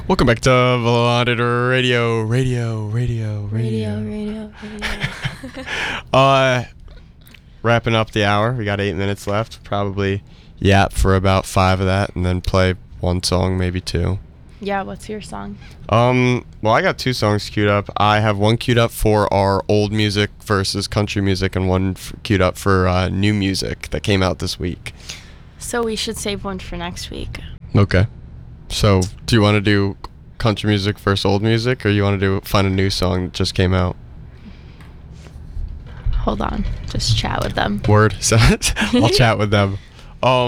Welcome back to Velocity Radio. Radio. Wrapping up the hour. We got 8 minutes left. Probably yap for about 5 of that, and then play one song, maybe 2. Yeah, what's your song? Well, I got 2 songs queued up. I have one queued up for our old music versus country music, and one queued up for new music that came out this week. So we should save one for next week. Okay. So, do you want to do country music versus old music, or you want to find a new song that just came out? Hold on. Just chat with them. Word. I'll chat with them.